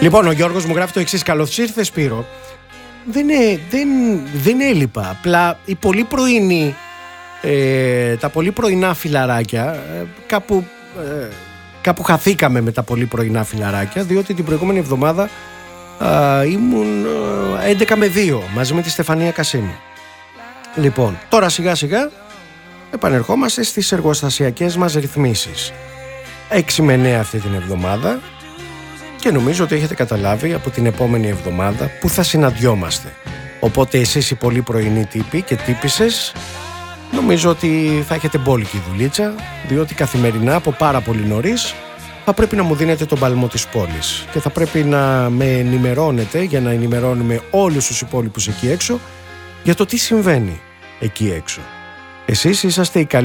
Λοιπόν, ο Γιώργος μου γράφει το εξής: καλώς ήρθες, Σπύρο. Δεν έλειπα. Απλά οι πολύ πρωινοί, τα πολύ πρωινά φιλαράκια, κάπου χαθήκαμε με τα πολύ πρωινά φιλαράκια, διότι την προηγούμενη εβδομάδα ήμουν 11 με 2 μαζί με τη Στεφανία Κασίμη. Λοιπόν, τώρα σιγά σιγά επανερχόμαστε στις εργοστασιακές μας ρυθμίσεις. 6 με 9 αυτή την εβδομάδα, και νομίζω ότι έχετε καταλάβει από την επόμενη εβδομάδα που θα συναντιόμαστε. Οπότε εσείς οι πολύ πρωινοί τύποι και τύπισσες, νομίζω ότι θα έχετε μπόλικη δουλίτσα, διότι καθημερινά από πάρα πολύ νωρίς θα πρέπει να μου δίνετε τον παλμό της πόλης και θα πρέπει να με ενημερώνετε για να ενημερώνουμε όλους τους υπόλοιπους εκεί έξω για το τι συμβαίνει εκεί έξω. Εσείς είσαστε οι